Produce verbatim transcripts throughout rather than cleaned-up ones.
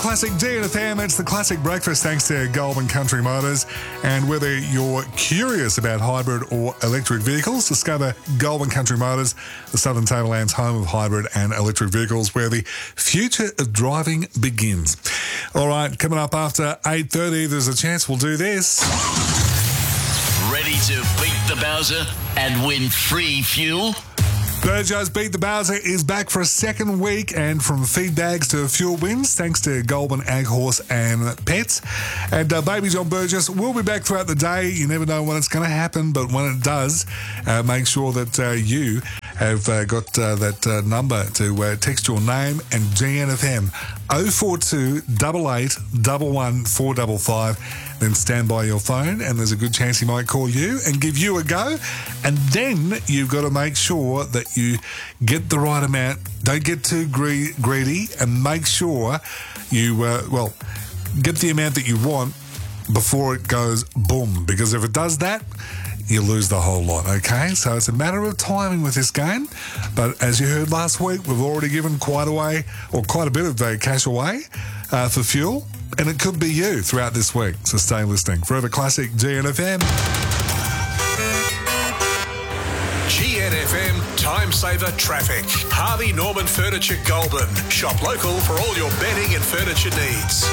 Classic G N F M, it's the Classic Breakfast thanks to Goulburn Country Motors. And whether you're curious about hybrid or electric vehicles, discover Goulburn Country Motors, the Southern Tableland's home of hybrid and electric vehicles, where the future of driving begins. All right, coming up after eight thirty, there's a chance we'll do this. Ready to beat the Bowser and win free fuel? Burjo's Beat the Bowser is back for a second week, and from feed bags to fuel wins, thanks to Goulburn Ag Horse and Pets. And uh, Baby John Burgess will be back throughout the day. You never know when it's going to happen, but when it does, uh, make sure that uh, you have uh, got uh, that uh, number to uh, text your name and G N F M oh four two, eight eight, one one, four five five. Then stand by your phone, and there's a good chance he might call you and give you a go. And then you've got to make sure that you get the right amount. Don't get too gre- greedy, and make sure you, uh, well, get the amount that you want before it goes boom. Because if it does that, you lose the whole lot, okay? So it's a matter of timing with this game. But as you heard last week, we've already given quite away, or quite a bit of uh, cash away uh, for fuel. And it could be you throughout this week. So stay listening. Forever Classic G N F M. G N F M Time Saver Traffic. Harvey Norman Furniture Goulburn. Shop local for all your bedding and furniture needs.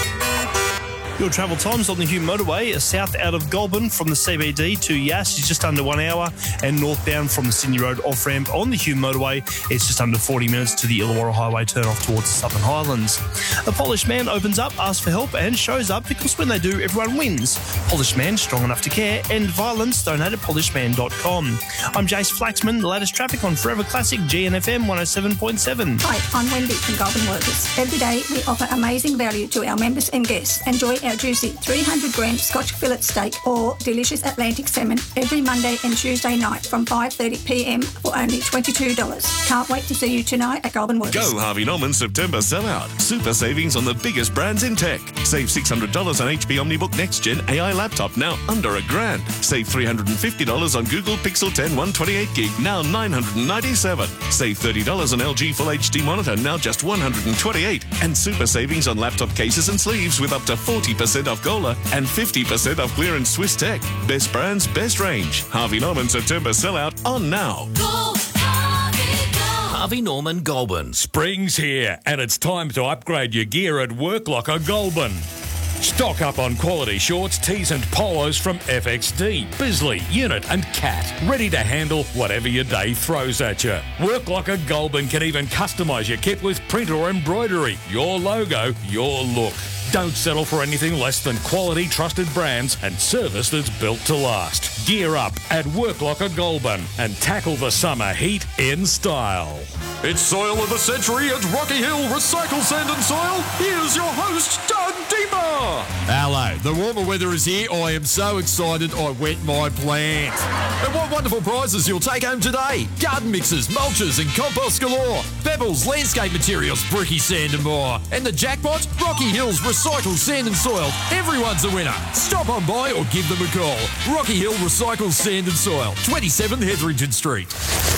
Your travel times on the Hume Motorway are south out of Goulburn from the C B D to Yass is just under one hour, and northbound from the Sydney Road off-ramp on the Hume Motorway it's just under forty minutes to the Illawarra Highway turn off towards the Southern Highlands. A Polished Man opens up, asks for help and shows up, because when they do, everyone wins. Polished Man, strong enough to care, and violence, donate at polished man dot com. I'm Jace Flaxman, the latest traffic on Forever Classic G N F M one oh seven point seven. Hi, I'm Wendy from Goulburn Workers. Every day we offer amazing value to our members and guests. Enjoy our juicy three hundred gram Scotch fillet steak or delicious Atlantic salmon every Monday and Tuesday night from five thirty p m for only twenty-two dollars. Can't wait to see you tonight at Goulburn Workers. Go Harvey Norman September sellout. Super savings on the biggest brands in tech. Save six hundred dollars on H P OmniBook Next Gen A I laptop, now under a grand. Save three hundred fifty dollars on Google Pixel ten one twenty-eight gig, now nine hundred ninety-seven dollars. Save thirty dollars on L G Full H D monitor, now just one hundred twenty-eight dollars. And super savings on laptop cases and sleeves with up to forty percent off Gola and fifty percent off clearance Swiss Tech. Best brands, best range. Harvey Norman September sellout on now. Go, Harvey, go. Harvey Norman Goulburn. Spring's here, and it's time to upgrade your gear at Work Locker Goulburn. Stock up on quality shorts, tees and polos from F X D, Bisley, Unit and Cat. Ready to handle whatever your day throws at you. Work Locker Goulburn can even customise your kit with print or embroidery. Your logo, your look. Don't settle for anything less than quality, trusted brands and service that's built to last. Gear up at Work Locker Goulburn and tackle the summer heat in style. It's Soil of the Century at Rocky Hill Recycle Sand and Soil. Here's your host, Doug Deemer. Hello. The warmer weather is here. I am so excited I wet my plant. And what wonderful prizes you'll take home today. Garden mixers, mulches and compost galore. Pebbles, landscape materials, bricky sand and more. And the jackpot, Rocky Hills Recycle Sand and Soil. Everyone's a winner. Stop on by or give them a call. Rocky Hill Recycle Sand and Soil, twenty-seven Hetherington Street.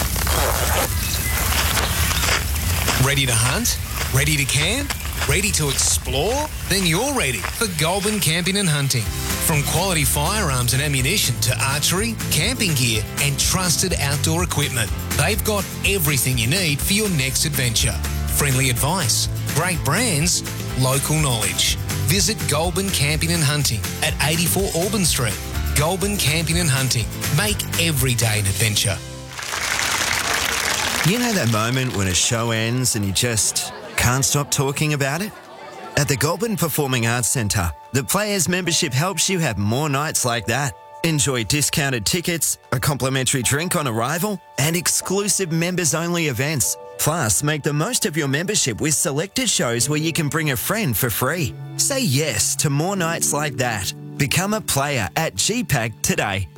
Ready to hunt? Ready to camp? Ready to explore? Then you're ready for Goulburn Camping and Hunting. From quality firearms and ammunition to archery, camping gear and trusted outdoor equipment, they've got everything you need for your next adventure. Friendly advice, great brands, local knowledge. Visit Goulburn Camping and Hunting at eighty-four Auburn Street. Goulburn Camping and Hunting. Make every day an adventure. You know that moment when a show ends and you just can't stop talking about it? At the Goulburn Performing Arts Centre, the Players Membership helps you have more nights like that. Enjoy discounted tickets, a complimentary drink on arrival, and exclusive members-only events. Plus, make the most of your membership with selected shows where you can bring a friend for free. Say yes to more nights like that. Become a player at G PAC today.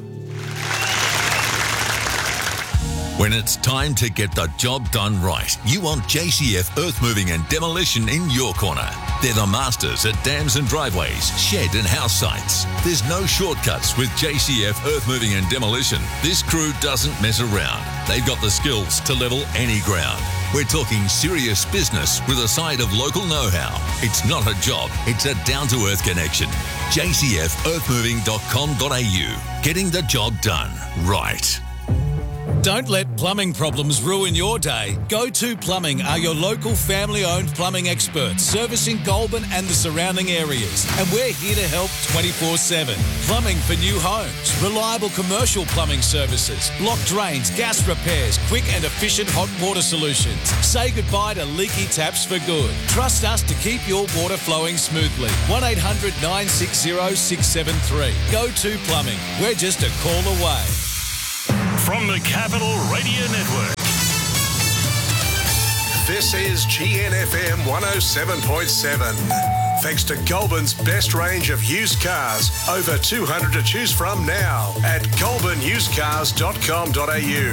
When it's time to get the job done right, you want J C F Earth Moving and Demolition in your corner. They're the masters at dams and driveways, shed and house sites. There's no shortcuts with J C F Earth Moving and Demolition. This crew doesn't mess around. They've got the skills to level any ground. We're talking serious business with a side of local know-how. It's not a job, it's a down-to-earth connection. J C F earth moving dot com dot a u. Getting the job done right. Don't let plumbing problems ruin your day. Go To Plumbing are your local family-owned plumbing experts, servicing Goulburn and the surrounding areas. And we're here to help twenty-four seven. Plumbing for new homes, reliable commercial plumbing services, block drains, gas repairs, quick and efficient hot water solutions. Say goodbye to leaky taps for good. Trust us to keep your water flowing smoothly. one eight hundred nine six zero six seven three. Go To Plumbing. We're just a call away. From the Capital Radio Network. This is G N F M one oh seven point seven. Thanks to Goulburn's best range of used cars, over two hundred to choose from now at goulburn used cars dot com dot a u.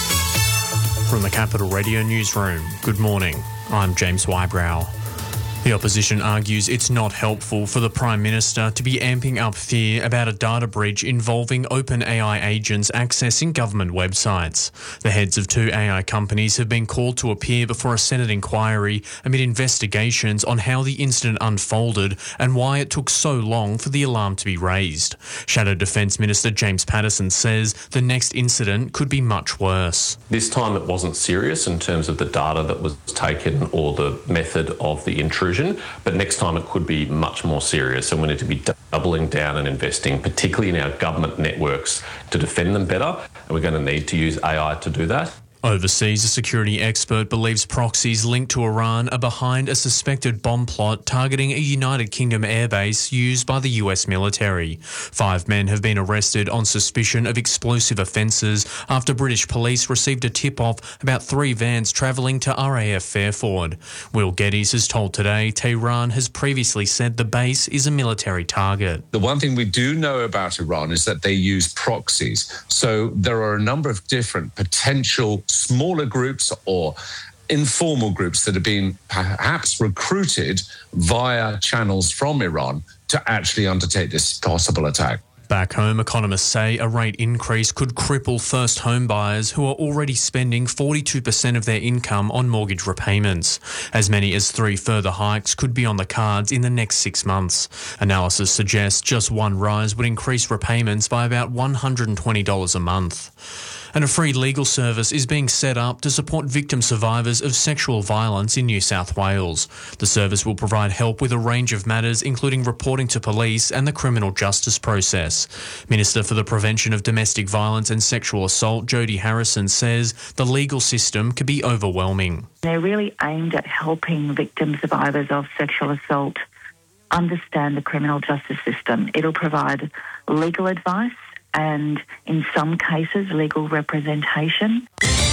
From the Capital Radio Newsroom, good morning. I'm James Wybrow. The opposition argues it's not helpful for the Prime Minister to be amping up fear about a data breach involving OpenAI agents accessing government websites. The heads of two A I companies have been called to appear before a Senate inquiry amid investigations on how the incident unfolded and why it took so long for the alarm to be raised. Shadow Defence Minister James Patterson says the next incident could be much worse. This time it wasn't serious in terms of the data that was taken or the method of the intrusion. But next time it could be much more serious, and we need to be doubling down and investing, particularly in our government networks, to defend them better, and we're going to need to use A I to do that. Overseas, a security expert believes proxies linked to Iran are behind a suspected bomb plot targeting a United Kingdom airbase used by the U S military. Five men have been arrested on suspicion of explosive offences after British police received a tip-off about three vans travelling to R A F Fairford. Will Geddes has told Today Tehran has previously said the base is a military target. The one thing we do know about Iran is that they use proxies. So there are a number of different potential smaller groups or informal groups that have been perhaps recruited via channels from Iran to actually undertake this possible attack. Back home, economists say a rate increase could cripple first home buyers who are already spending forty-two percent of their income on mortgage repayments. As many as three further hikes could be on the cards in the next six months. Analysis suggests just one rise would increase repayments by about one hundred twenty dollars a month. And a free legal service is being set up to support victim survivors of sexual violence in New South Wales. The service will provide help with a range of matters, including reporting to police and the criminal justice process. Minister for the Prevention of Domestic Violence and Sexual Assault, Jodie Harrison, says the legal system can be overwhelming. They're really aimed at helping victim survivors of sexual assault understand the criminal justice system. It'll provide legal advice and, in some cases, legal representation.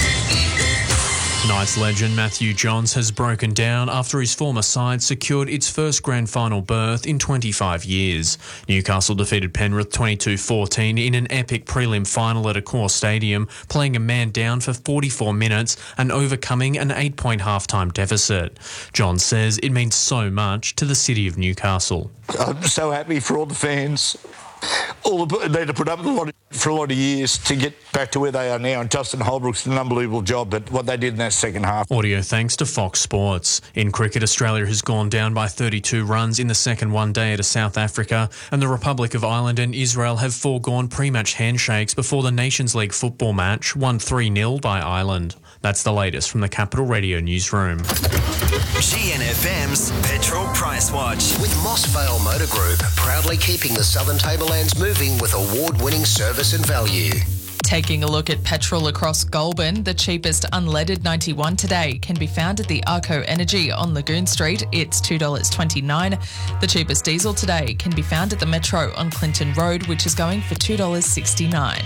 Knights legend Matthew Johns has broken down after his former side secured its first grand final berth in twenty-five years. Newcastle defeated Penrith twenty-two fourteen in an epic prelim final at Accor Stadium, playing a man down for forty-four minutes and overcoming an eight-point halftime deficit. Johns says it means so much to the city of Newcastle. I'm so happy for all the fans. All the, they had to put up with a lot of, for a lot of years to get back to where they are now. And Justin Holbrook's did an unbelievable job, but what they did in that second half. Audio thanks to Fox Sports. In cricket, Australia has gone down by thirty-two runs in the second one-day to South Africa, and the Republic of Ireland and Israel have foregone pre-match handshakes before the Nations League football match, won three nil by Ireland. That's the latest from the Capital Radio Newsroom. G N F M's Petrol Price Watch. With Mossvale Motor Group, proudly keeping the Southern Tablelands moving with award-winning service and value. Taking a look at petrol across Goulburn, the cheapest unleaded ninety-one today can be found at the Arco Energy on Lagoon Street. It's two dollars twenty-nine. The cheapest diesel today can be found at the Metro on Clinton Road, which is going for two dollars sixty-nine.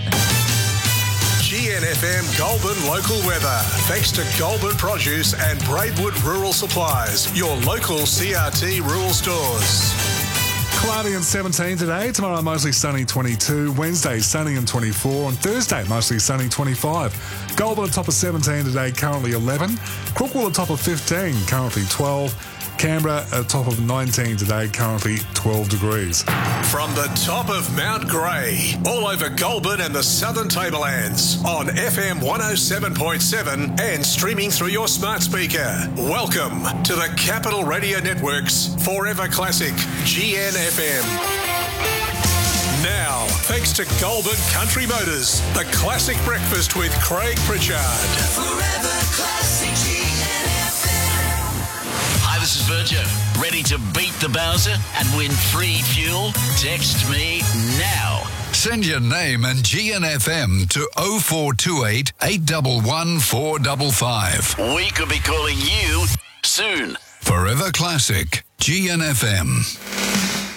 G N F M Goulburn local weather. Thanks to Goulburn Produce and Braidwood Rural Supplies, your local C R T rural stores. Cloudy and seventeen today. Tomorrow mostly sunny, twenty-two. Wednesday sunny and twenty-four. On Thursday mostly sunny, twenty-five. Goulburn at top of seventeen today, currently eleven. Crookwell at top of fifteen, currently twelve. Canberra, a top of nineteen today, currently twelve degrees. From the top of Mount Grey, all over Goulburn and the Southern Tablelands, on F M one oh seven point seven and streaming through your smart speaker. Welcome to the Capital Radio Network's Forever Classic G N F M. Now, thanks to Goulburn Country Motors, the classic breakfast with Craig Pritchard. Forever Classic G N F M. Hi, this is Virgil. Ready to beat the Bowser and win free fuel? Text me now. Send your name and G N F M to oh four two eight, eight one one, four five five. We could be calling you soon. Forever Classic G N F M.